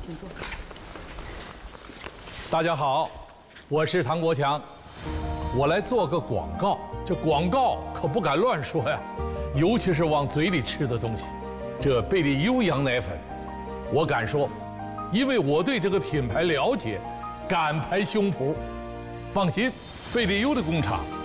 请坐。 大家好，我是唐国强，我来做个广告。这广告可不敢乱说呀，尤其是往嘴里吃的东西。这贝利优羊奶粉，我敢说，因为我对这个品牌了解，敢拍胸脯。放心，贝利优的工厂